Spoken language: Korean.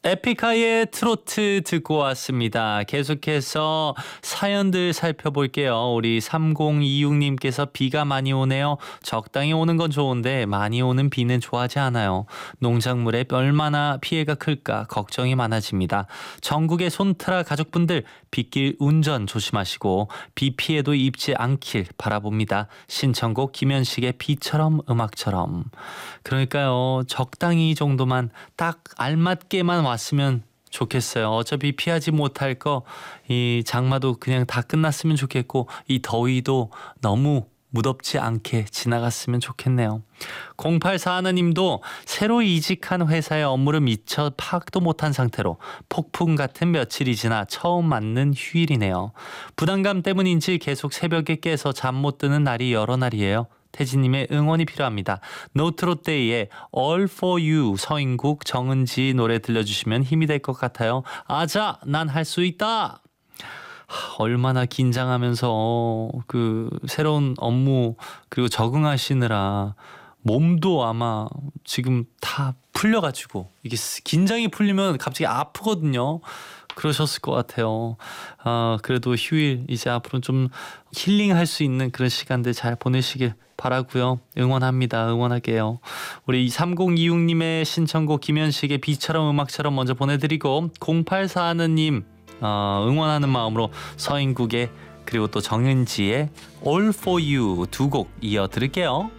에픽하이의 트로트 듣고 왔습니다. 계속해서 사연들 살펴볼게요. 우리 3026님께서 비가 많이 오네요. 적당히 오는 건 좋은데 많이 오는 비는 좋아하지 않아요. 농작물에 얼마나 피해가 클까 걱정이 많아집니다. 전국의 손트라 가족분들 빗길 운전 조심하시고 비 피해도 입지 않길 바라봅니다. 신청곡 김현식의 비처럼 음악처럼. 그러니까요. 적당히 이 정도만 딱 알맞게만 왔으면 좋겠어요. 어차피 피하지 못할 거 이 장마도 그냥 다 끝났으면 좋겠고 이 더위도 너무 무덥지 않게 지나갔으면 좋겠네요. 0841님도 새로 이직한 회사의 업무를 미처 파악도 못한 상태로 폭풍 같은 며칠이 지나 처음 맞는 휴일이네요. 부담감 때문인지 계속 새벽에 깨서 잠 못 드는 날이 여러 날이에요. 태진님의 응원이 필요합니다. 노트롯데이의 All For You 서인국 정은지 노래 들려주시면 힘이 될 것 같아요. 아자 난 할 수 있다. 얼마나 긴장하면서 그 새로운 업무 그리고 적응하시느라 몸도 아마 지금 다 풀려가지고 이게 긴장이 풀리면 갑자기 아프거든요. 그러셨을 것 같아요. 그래도 휴일 이제 앞으로 좀 힐링할 수 있는 그런 시간들 잘 보내시길 바라고요. 응원합니다. 응원할게요. 우리 3026님의 신청곡 김현식의 비처럼 음악처럼 먼저 보내드리고 0841님 응원하는 마음으로 서인국의 그리고 또 정은지의 All For You 두 곡 이어 들을게요.